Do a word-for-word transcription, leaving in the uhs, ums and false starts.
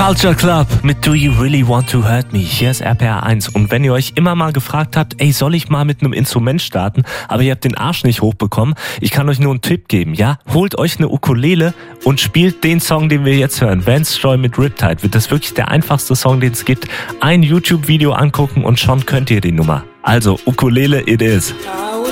Culture Club mit Do You Really Want to Hurt Me? Hier ist R P R eins. Und wenn ihr euch immer mal gefragt habt, ey, soll ich mal mit einem Instrument starten, aber ihr habt den Arsch nicht hochbekommen, ich kann euch nur einen Tipp geben, ja? Holt euch eine Ukulele und spielt den Song, den wir jetzt hören. Vance Joy mit Riptide. Wird das wirklich der einfachste Song, den es gibt? Ein YouTube-Video angucken und schon könnt ihr die Nummer. Also, Ukulele it is.